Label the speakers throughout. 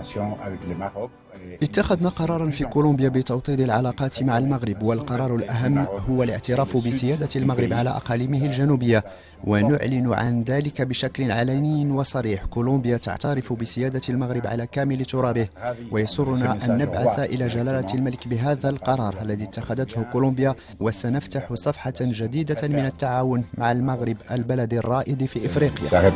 Speaker 1: اتخذنا قرارا في كولومبيا بتوطيد العلاقات مع المغرب، والقرار الأهم هو الاعتراف بسيادة المغرب على أقاليمه الجنوبية، ونعلن عن ذلك بشكل علني وصريح. كولومبيا تعترف بسيادة المغرب على كامل ترابه، ويسرنا أن نبعث إلى جلالة الملك بهذا القرار الذي اتخذته كولومبيا، وسنفتح صفحة جديدة من التعاون مع المغرب البلد الرائد في إفريقيا.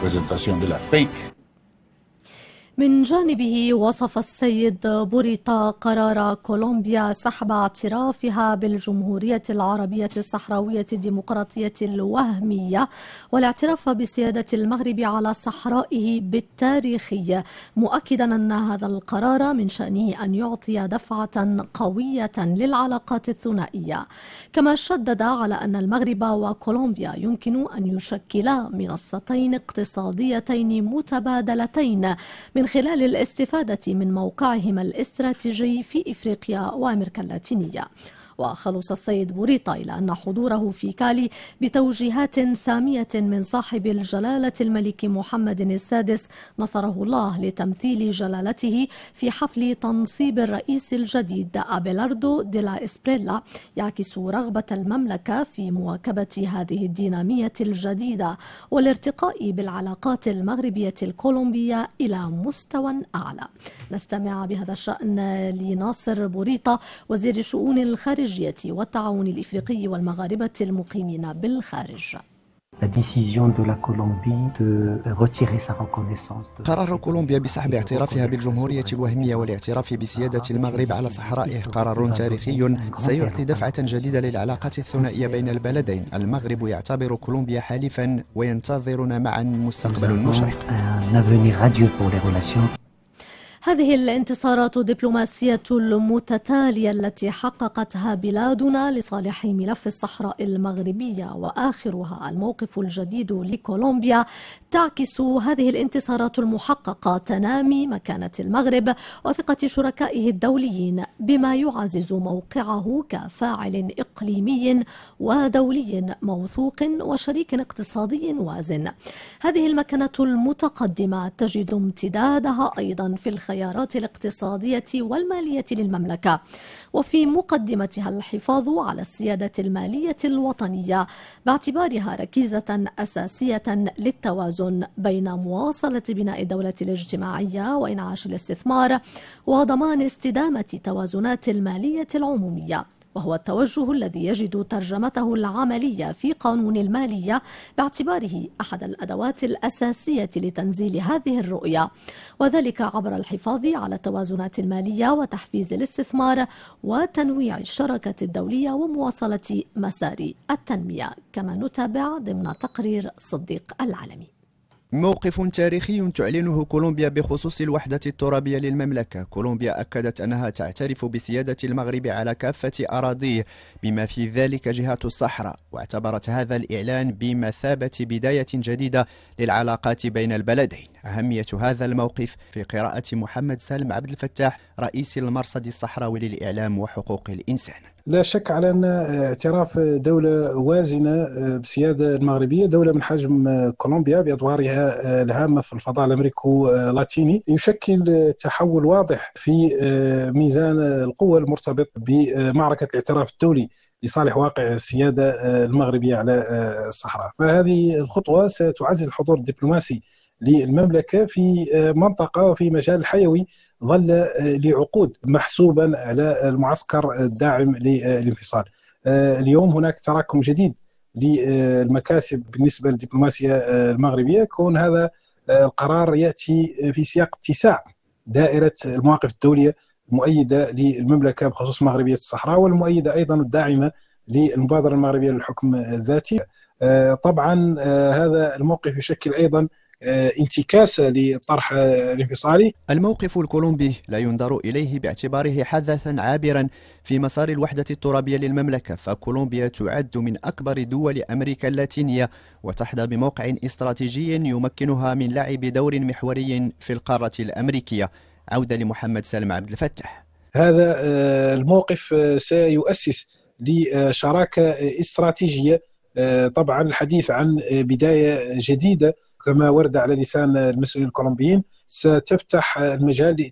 Speaker 2: من جانبه وصف السيد بوريتا قرار كولومبيا سحب اعترافها بالجمهورية العربية الصحراوية الديمقراطية الوهمية والاعتراف بسيادة المغرب على صحرائه بالتاريخي، مؤكدا أن هذا القرار من شأنه أن يعطي دفعة قوية للعلاقات الثنائية. كما شدد على أن المغرب وكولومبيا يمكن أن يشكلا منصتين اقتصاديتين متبادلتين من خلال الاستفادة من موقعهما الاستراتيجي في إفريقيا وأمريكا اللاتينية. وخلص السيد بوريتا إلى أن حضوره في كالي بتوجيهات سامية من صاحب الجلالة الملك محمد السادس نصره الله لتمثيل جلالته في حفل تنصيب الرئيس الجديد أبيلاردو ديلا إسبريلا يعكس رغبة المملكة في مواكبة هذه الدينامية الجديدة والارتقاء بالعلاقات المغربية الكولومبية إلى مستوى أعلى. نستمع بهذا الشأن لناصر بوريتا وزير الشؤون الخارجية والتعاون الإفريقي والمغاربة المقيمين بالخارج.
Speaker 1: قرار كولومبيا بسحب اعترافها بالجمهورية الوهمية والاعتراف بسيادة المغرب على صحرائه قرار تاريخي سيعطي دفعة جديدة للعلاقات الثنائية بين البلدين. المغرب يعتبر كولومبيا حليفا وينتظرنا معا مستقبل مشرق.
Speaker 2: هذه الانتصارات الدبلوماسية المتتالية التي حققتها بلادنا لصالح ملف الصحراء المغربية وآخرها الموقف الجديد لكولومبيا تعكس هذه الانتصارات المحققة تنامي مكانة المغرب وثقة شركائه الدوليين، بما يعزز موقعه كفاعل إقليمي ودولي موثوق وشريك اقتصادي وازن. هذه المكانة المتقدمة تجد امتدادها أيضا في الخيارات الاقتصادية والمالية للمملكة، وفي مقدمتها الحفاظ على السيادة المالية الوطنية باعتبارها ركيزة أساسية للتوازن بين مواصلة بناء الدولة الاجتماعية وإنعاش الاستثمار وضمان استدامة توازنات المالية العمومية، وهو التوجه الذي يجد ترجمته العملية في قانون المالية باعتباره أحد الأدوات الأساسية لتنزيل هذه الرؤية، وذلك عبر الحفاظ على التوازنات المالية وتحفيز الاستثمار وتنويع الشراكة الدولية ومواصلة مسار التنمية. كما نتابع ضمن تقرير صديق العالمي.
Speaker 1: موقف تاريخي تعلنه كولومبيا بخصوص الوحدة الترابية للمملكة. كولومبيا أكدت أنها تعترف بسيادة المغرب على كافة أراضيه بما في ذلك جهة الصحراء، واعتبرت هذا الإعلان بمثابة بداية جديدة للعلاقات بين البلدين. أهمية هذا الموقف في قراءة محمد سالم عبد الفتاح رئيس المرصد الصحراوي للإعلام وحقوق الإنسان.
Speaker 3: لا شك على أن اعتراف دولة وازنة بسيادة المغربية، دولة من حجم كولومبيا بأدوارها الهامة في الفضاء الأمريكو اللاتيني، يشكل تحول واضح في ميزان القوة المرتبط بمعركة الاعتراف الدولي لصالح واقع السيادة المغربية على الصحراء. فهذه الخطوة ستعزز الحضور الدبلوماسي للمملكة في منطقة وفي مجال حيوي ظل لعقود محسوبا على المعسكر الداعم للانفصال. اليوم هناك تراكم جديد للمكاسب بالنسبة للدبلوماسية المغربية، كون هذا القرار يأتي في سياق اتساع دائرة المواقف الدولية المؤيدة للمملكة بخصوص مغربية الصحراء، والمؤيدة أيضا الداعمة للمبادرة المغربية للحكم الذاتي. طبعا هذا الموقف يشكل أيضا انتكاسة للطرح الانفصالي.
Speaker 1: الموقف الكولومبي لا ينظر إليه باعتباره حدثا عابرا في مسار الوحدة الترابية للمملكة، فكولومبيا تعد من أكبر دول أمريكا اللاتينية وتحظى بموقع استراتيجي يمكنها من لعب دور محوري في القارة الأمريكية. عودة لمحمد سالم عبد الفتاح.
Speaker 3: هذا الموقف سيؤسس لشراكة استراتيجية، طبعا الحديث عن بداية جديدة كما ورد على لسان المسؤولين الكولومبيين ستفتح المجال